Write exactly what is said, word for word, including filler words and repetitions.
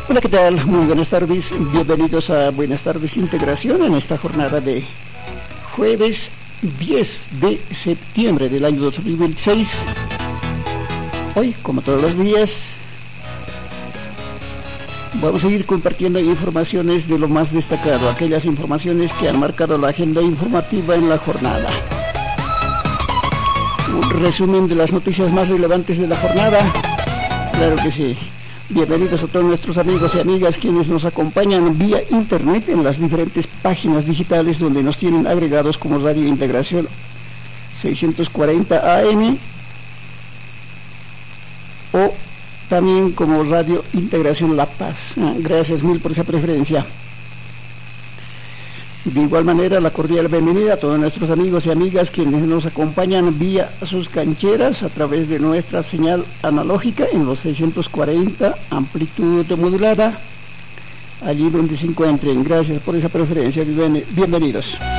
Hola, ¿qué tal? Muy buenas tardes, bienvenidos a Buenas Tardes Integración en esta jornada de jueves diez de septiembre del año dos mil veintiséis. Hoy, como todos los días, vamos a ir compartiendo informaciones de lo más destacado, aquellas informaciones que han marcado la agenda informativa en la jornada. Un resumen de las noticias más relevantes de la jornada, claro que sí. Bienvenidos a todos nuestros amigos y amigas quienes nos acompañan vía internet en las diferentes páginas digitales donde nos tienen agregados como Radio Integración seiscientos cuarenta A M o también como Radio Integración La Paz. Gracias mil por esa preferencia. De igual manera, la cordial bienvenida a todos nuestros amigos y amigas quienes nos acompañan vía sus cancheras a través de nuestra señal analógica en los seiscientos cuarenta, amplitud modulada, allí donde se encuentren. Gracias por esa preferencia, bienvenidos.